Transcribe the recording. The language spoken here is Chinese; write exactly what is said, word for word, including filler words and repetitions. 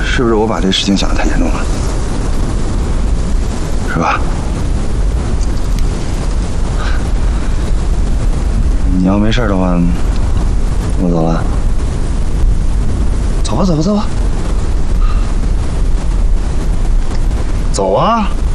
是不是我把这事情想得太严重了？是吧？你要没事的话，我走了。走吧，走吧，走吧。走啊！